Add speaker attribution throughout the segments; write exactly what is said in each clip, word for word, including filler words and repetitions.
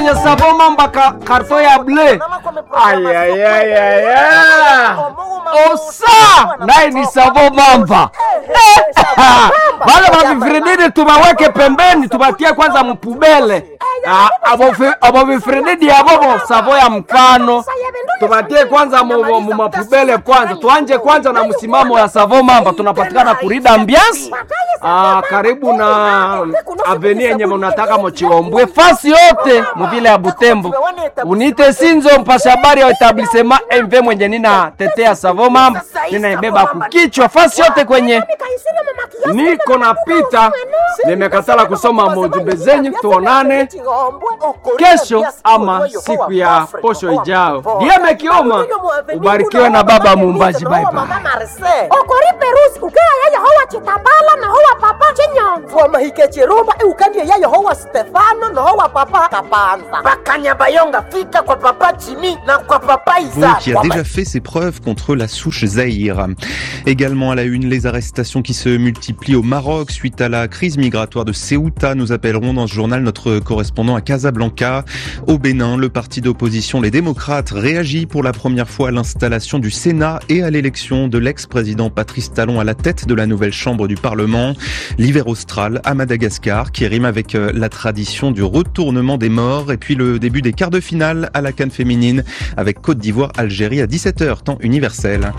Speaker 1: Savo mamba ka, karto ya ble. Ay ay ay ay ay. Osa naye ni savo mamba. Wale mavifredini tumaweke pembeni, tubatie kwanza mpubele. Abo vifredini ya bobo savo ya mfano. Tubatie kwanza mumapubele kwanza. Tuanje kwanza na msimamo ya savo mamba. Tunapatikana kurida ambiance. Ah, karibu na aveni yenye mnataka mochiombwe. Fasi yote mvile ya Butembo. Unite Sinzo mpasha habari ya etablissement M V mwenye nina tetea savo mamba. Nina ibeba kukichwa fasi yote kwenye niko na pita. Nimekatala kusoma mojumbe zenyu. Tuonane kesho ama siku ya posho ijao. Dieme Kioma, ubarikiwe na baba Mumbaji. Bye bye.
Speaker 2: Okori Perusi ukaya yaya hoa chitambala na hoa papa chinyonzo. Kwa mahike chirumba ukandie yaya hoa Stefano na hoa papa Kapanza. Bakanya bayonga fika kwa papa Chimi na kwa papa Isa.
Speaker 3: Qui a déjà fait ses preuves contre la souche Zaïre. Également à la une, les arrestations qui se multiplient au Maroc suite à la crise migratoire de Ceuta. Nous appellerons dans ce journal notre correspondant à Casablanca. Au Bénin, le parti d'opposition Les Démocrates réagit pour la première fois à l'installation du Sénat et à l'élection de l'ex-président Patrice Talon à la tête de la nouvelle chambre du Parlement. L'hiver austral à Madagascar qui rime avec la tradition du retournement des morts. Et puis le début des quarts de finale à la CAN féminine avec Côte d'Ivoire-Algérie à dix-sept heures, temps universel.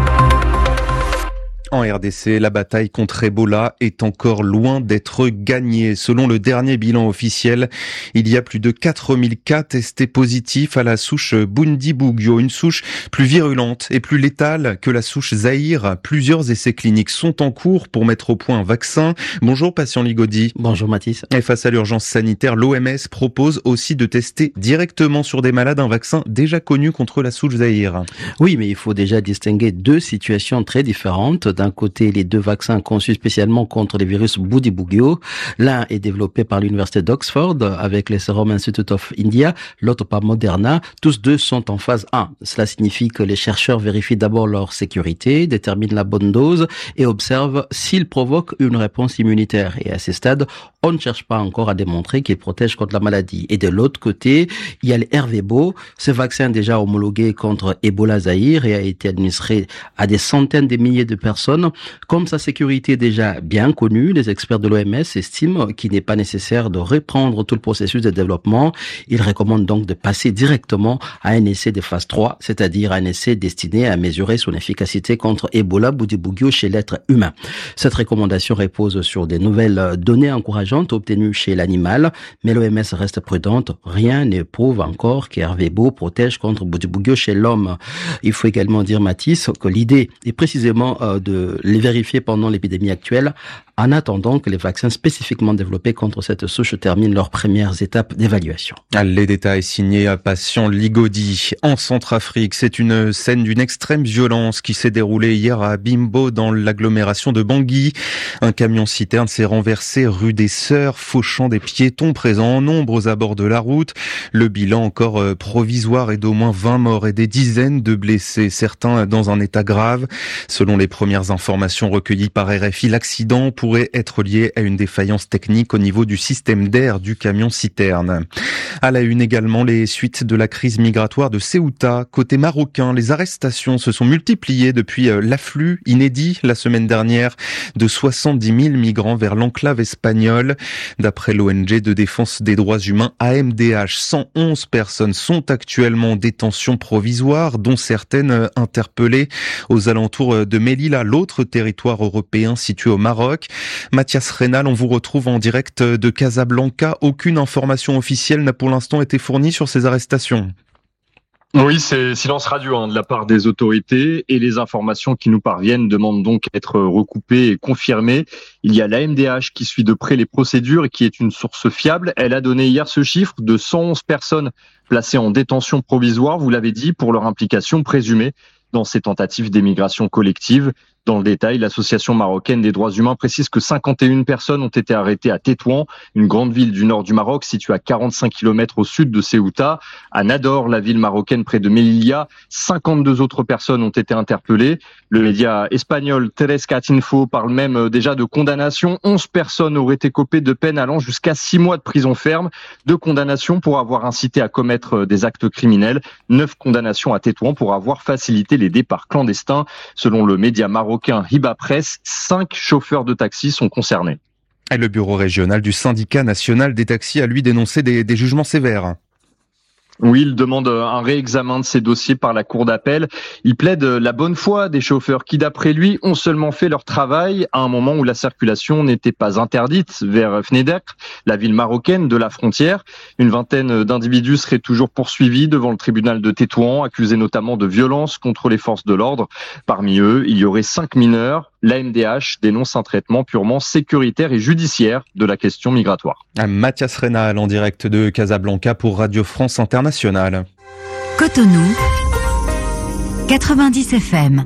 Speaker 3: En R D C, la bataille contre Ebola est encore loin d'être gagnée. Selon le dernier bilan officiel, il y a plus de quatre mille cas testés positifs à la souche Bundibugyo, une souche plus virulente et plus létale que la souche Zaïre. Plusieurs essais cliniques sont en cours pour mettre au point un vaccin. Bonjour Patient Ligodi.
Speaker 4: Bonjour Mathis.
Speaker 3: Et face à l'urgence sanitaire, l'O M S propose aussi de tester directement sur des malades un vaccin déjà connu contre la souche Zaïre.
Speaker 4: Oui, mais il faut déjà distinguer deux situations très différentes. D'un côté, les deux vaccins conçus spécialement contre les virus Bundibugyo. L'un est développé par l'université d'Oxford avec le Serum Institute of India, l'autre par Moderna. Tous deux sont en phase un. Cela signifie que les chercheurs vérifient d'abord leur sécurité, déterminent la bonne dose et observent s'ils provoquent une réponse immunitaire. Et à ce stade, on ne cherche pas encore à démontrer qu'ils protègent contre la maladie. Et de l'autre côté, il y a le Ervebo, ce vaccin déjà homologué contre Ebola Zaïre et a été administré à des centaines de milliers de personnes. Comme sa sécurité est déjà bien connue, les experts de l'O M S estiment qu'il n'est pas nécessaire de reprendre tout le processus de développement. Ils recommandent donc de passer directement à un essai de phase trois, c'est-à-dire un essai destiné à mesurer son efficacité contre Ebola Bundibugyo chez l'être humain. Cette recommandation repose sur des nouvelles données encourageantes obtenues chez l'animal, mais l'O M S reste prudente. Rien ne prouve encore qu'Ervebo protège contre Bundibugyo chez l'homme. Il faut également dire, Mathis, que l'idée est précisément de les vérifier pendant l'épidémie actuelle, en attendant que les vaccins spécifiquement développés contre cette souche terminent leurs premières étapes d'évaluation.
Speaker 3: Les détails signés à Patient Ligodi. En Centrafrique, c'est une scène d'une extrême violence qui s'est déroulée hier à Bimbo dans l'agglomération de Bangui. Un camion-citerne s'est renversé rue des Sœurs, fauchant des piétons présents en nombre aux abords de la route. Le bilan encore provisoire est d'au moins vingt morts et des dizaines de blessés, certains dans un état grave. Selon les premières informations recueillies par R F I, l'accident pourrait être lié à une défaillance technique au niveau du système d'air du camion-citerne. À la une également, les suites de la crise migratoire de Ceuta. Côté marocain, les arrestations se sont multipliées depuis l'afflux inédit la semaine dernière de soixante-dix mille migrants vers l'enclave espagnole. D'après l'O N G de défense des droits humains A M D H, cent onze personnes sont actuellement en détention provisoire, dont certaines interpellées aux alentours de Melilla, l'autre territoire européen situé au Maroc. Mathias Rénal, on vous retrouve en direct de Casablanca. Aucune information officielle n'a pour l'instant été fournie sur ces arrestations.
Speaker 5: Oui, c'est silence radio hein, de la part des autorités et les informations qui nous parviennent demandent donc à être recoupées et confirmées. Il y a l'A M D H qui suit de près les procédures et qui est une source fiable. Elle a donné hier ce chiffre de cent onze personnes placées en détention provisoire, vous l'avez dit, pour leur implication présumée dans ces tentatives d'émigration collective. Dans le détail, l'association marocaine des droits humains précise que cinquante et une personnes ont été arrêtées à Tétouan, une grande ville du nord du Maroc située à quarante-cinq kilomètres au sud de Ceuta. À Nador, la ville marocaine près de Melilla, cinquante-deux autres personnes ont été interpellées. Le média espagnol Trescat Info parle même déjà de condamnation. onze personnes auraient écopé de peine allant jusqu'à six mois de prison ferme, de condamnation pour avoir incité à commettre des actes criminels, neuf condamnations à Tétouan pour avoir facilité les départs clandestins. Selon le média marocain Hiba Press, cinq chauffeurs de taxi sont concernés.
Speaker 3: Et le bureau régional du syndicat national des taxis a lui dénoncé des, des jugements sévères.
Speaker 5: Oui, il demande un réexamen de ces dossiers par la cour d'appel. Il plaide la bonne foi des chauffeurs qui, d'après lui, ont seulement fait leur travail à un moment où la circulation n'était pas interdite vers Fnedek, la ville marocaine de la frontière. Une vingtaine d'individus seraient toujours poursuivis devant le tribunal de Tétouan, accusés notamment de violence contre les forces de l'ordre. Parmi eux, il y aurait cinq mineurs. L'A M D H dénonce un traitement purement sécuritaire et judiciaire de la question migratoire.
Speaker 3: Mathias Reynal en direct de Casablanca pour Radio France Internationale.
Speaker 6: Cotonou, quatre-vingt-dix F M.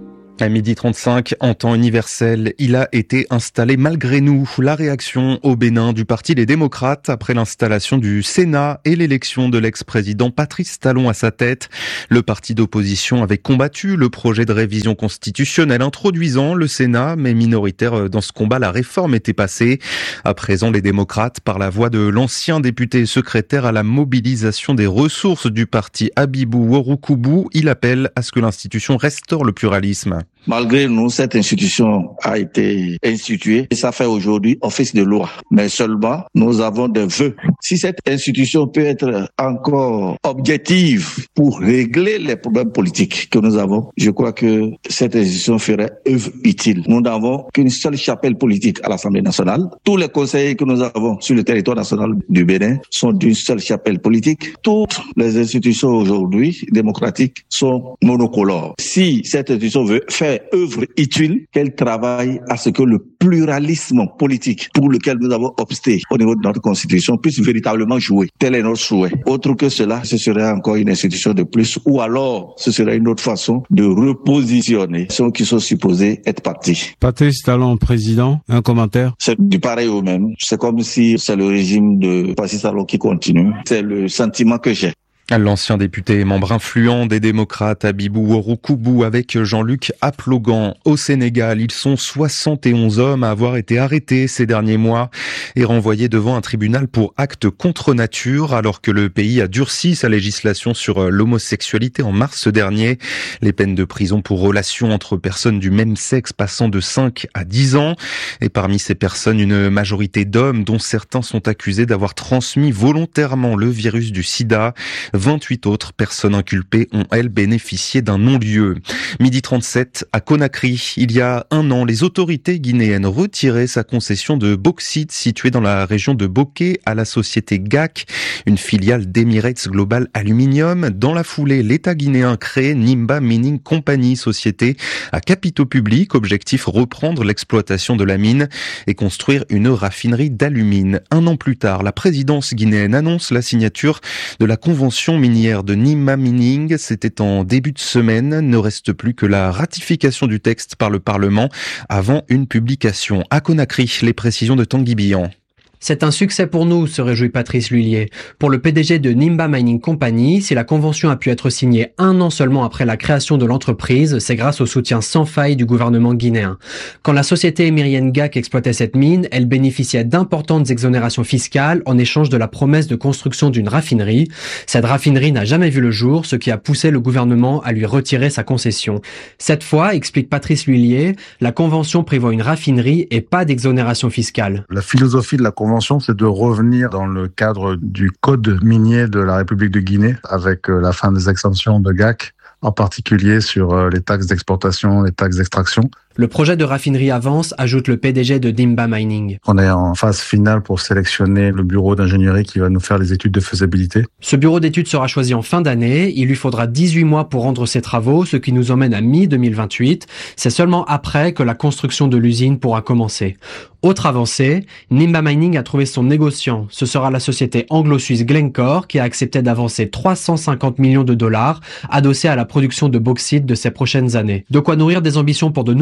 Speaker 3: À midi trente-cinq, en temps universel, il a été installé malgré nous. La réaction au Bénin du Parti Les Démocrates après l'installation du Sénat et l'élection de l'ex-président Patrice Talon à sa tête. Le parti d'opposition avait combattu le projet de révision constitutionnelle introduisant le Sénat, mais minoritaire dans ce combat, la réforme était passée. À présent, les démocrates, par la voix de l'ancien député secrétaire à la mobilisation des ressources du parti Abibou Woroukoubou, il appelle à ce que l'institution restaure le pluralisme.
Speaker 7: Malgré nous, cette institution a été instituée et ça fait aujourd'hui office de loi. Mais seulement, nous avons des vœux. Si cette institution peut être encore objective pour régler les problèmes politiques que nous avons, je crois que cette institution ferait œuvre utile. Nous n'avons qu'une seule chapelle politique à l'Assemblée nationale. Tous les conseillers que nous avons sur le territoire national du Bénin sont d'une seule chapelle politique. Toutes les institutions aujourd'hui démocratiques sont monocolores. Si cette institution veut faire œuvre utile, qu'elle travaille à ce que le pluralisme politique pour lequel nous avons opté au niveau de notre constitution puisse véritablement jouer. Tel est notre souhait. Autre que cela, ce serait encore une institution de plus ou alors ce serait une autre façon de repositionner ceux qui sont supposés être partis.
Speaker 8: Patrice Talon, président, un commentaire?
Speaker 7: C'est du pareil au même. C'est comme si c'est le régime de Patrice Talon qui continue. C'est le sentiment que j'ai.
Speaker 3: L'ancien député et membre influent des démocrates Abibou Woroukoubou avec Jean-Luc Aplogan. Au Sénégal, ils sont soixante et onze hommes à avoir été arrêtés ces derniers mois et renvoyés devant un tribunal pour actes contre nature alors que le pays a durci sa législation sur l'homosexualité en mars dernier. Les peines de prison pour relations entre personnes du même sexe passant de cinq à dix ans. Et parmi ces personnes, une majorité d'hommes dont certains sont accusés d'avoir transmis volontairement le virus du sida. vingt-huit autres personnes inculpées ont, elles, bénéficié d'un non-lieu. Midi trente-sept, à Conakry, il y a un an, les autorités guinéennes retiraient sa concession de bauxite située dans la région de Bokeh à la société G A C, une filiale d'Emirates Global Aluminium. Dans la foulée, l'État guinéen crée Nimba Mining Company, société à capitaux publics, objectif reprendre l'exploitation de la mine et construire une raffinerie d'alumine. Un an plus tard, la présidence guinéenne annonce la signature de la convention minière de Nimba Mining. C'était en début de semaine. Ne reste plus que la ratification du texte par le Parlement avant une publication. À Conakry, les précisions de Tanguy Bihan.
Speaker 9: C'est un succès pour nous, se réjouit Patrice Lhuillier. Pour le P D G de Nimba Mining Company, si la convention a pu être signée un an seulement après la création de l'entreprise, c'est grâce au soutien sans faille du gouvernement guinéen. Quand la société émirienne G A C exploitait cette mine, elle bénéficiait d'importantes exonérations fiscales en échange de la promesse de construction d'une raffinerie. Cette raffinerie n'a jamais vu le jour, ce qui a poussé le gouvernement à lui retirer sa concession. Cette fois, explique Patrice Lhuillier, la convention prévoit une raffinerie et pas d'exonération fiscale.
Speaker 10: La philosophie de la convention, c'est de revenir dans le cadre du code minier de la République de Guinée avec la fin des exemptions de G A C, en particulier sur les taxes d'exportation, les taxes d'extraction.
Speaker 9: Le projet de raffinerie avance, ajoute le P D G de Nimba Mining.
Speaker 10: On est en phase finale pour sélectionner le bureau d'ingénierie qui va nous faire les études de faisabilité.
Speaker 9: Ce bureau d'études sera choisi en fin d'année. Il lui faudra dix-huit mois pour rendre ses travaux, ce qui nous emmène à mi deux mille vingt-huit. C'est seulement après que la construction de l'usine pourra commencer. Autre avancée, Nimba Mining a trouvé son négociant. Ce sera la société anglo-suisse Glencore qui a accepté d'avancer trois cent cinquante millions de dollars, adossés à la production de bauxite de ces prochaines années. De quoi nourrir des ambitions pour de nouveaux